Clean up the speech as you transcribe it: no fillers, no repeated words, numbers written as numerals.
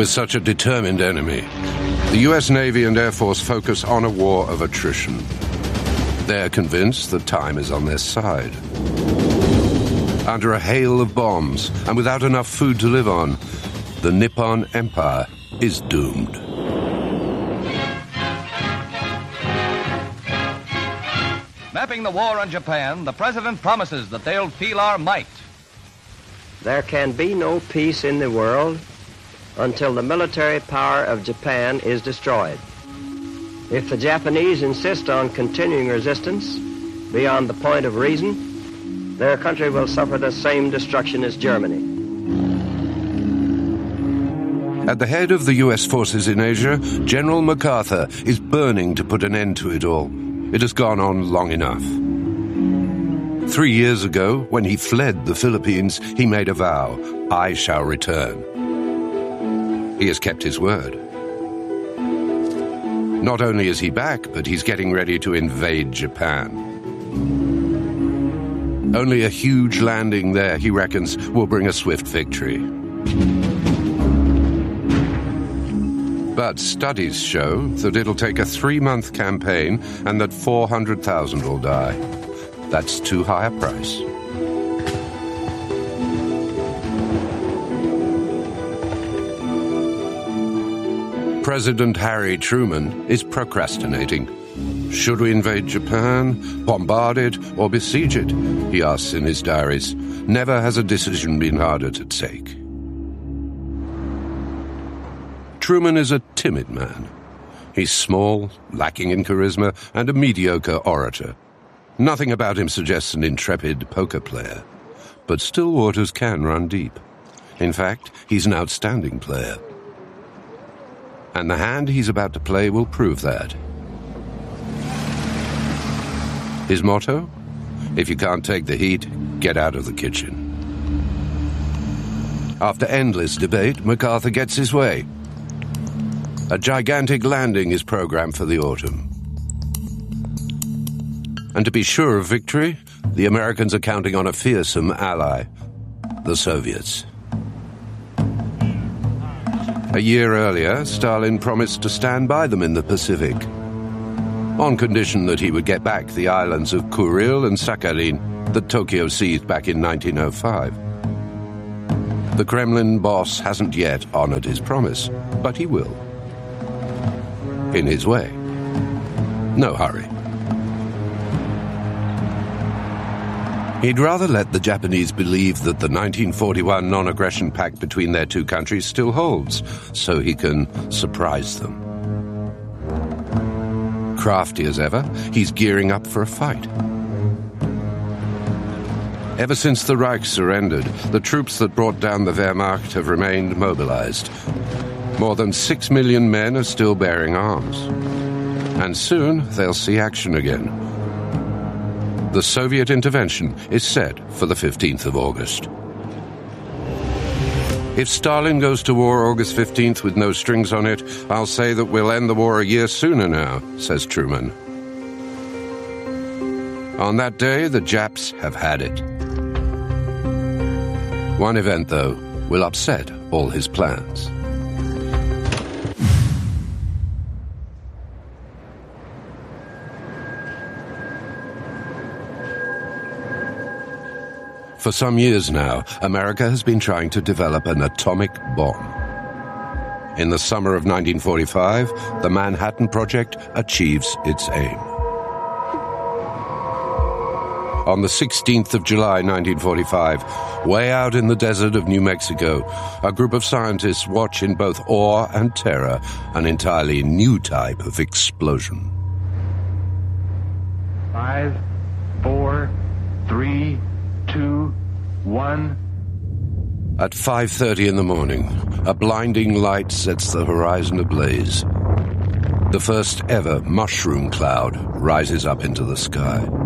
With such a determined enemy, the U.S. Navy and Air Force focus on a war of attrition. They're convinced that time is on their side. Under a hail of bombs and without enough food to live on, the Nippon Empire is doomed. Mapping the war on Japan, the president promises that they'll feel our might. There can be no peace in the world until the military power of Japan is destroyed. If the Japanese insist on continuing resistance beyond the point of reason, their country will suffer the same destruction as Germany. At the head of the U.S. forces in Asia, General MacArthur is burning to put an end to it all. It has gone on long enough. 3 years ago, when he fled the Philippines, he made a vow: I shall return. He has kept his word. Not only is he back, but he's getting ready to invade Japan. Only a huge landing there, he reckons, will bring a swift victory. But studies show that it'll take a 3-month campaign and that 400,000 will die. That's too high a price. President Harry Truman is procrastinating. Should we invade Japan, bombard it, or besiege it? He asks in his diaries. Never has a decision been harder to take. Truman is a timid man. He's small, lacking in charisma, and a mediocre orator. Nothing about him suggests an intrepid poker player. But still waters can run deep. In fact, he's an outstanding player. And the hand he's about to play will prove that. His motto? If you can't take the heat, get out of the kitchen. After endless debate, MacArthur gets his way. A gigantic landing is programmed for the autumn. And to be sure of victory, the Americans are counting on a fearsome ally, the Soviets. A year earlier, Stalin promised to stand by them in the Pacific, on condition that he would get back the islands of Kuril and Sakhalin that Tokyo seized back in 1905. The Kremlin boss hasn't yet honored his promise, but he will. In his way. No hurry. He'd rather let the Japanese believe that the 1941 non-aggression pact between their two countries still holds, so he can surprise them. Crafty as ever, he's gearing up for a fight. Ever since the Reich surrendered, the troops that brought down the Wehrmacht have remained mobilized. More than 6 million men are still bearing arms. And soon they'll see action again. The Soviet intervention is set for the 15th of August. If Stalin goes to war August 15th with no strings on it, I'll say that we'll end the war a year sooner now, says Truman. On that day, the Japs have had it. One event, though, will upset all his plans. For some years now, America has been trying to develop an atomic bomb. In the summer of 1945, the Manhattan Project achieves its aim. On the 16th of July 1945, way out in the desert of New Mexico, a group of scientists watch in both awe and terror an entirely new type of explosion. 5, 4, 3, 2, 1. At 5:30 in the morning, a blinding light sets the horizon ablaze. The first ever mushroom cloud rises up into the sky.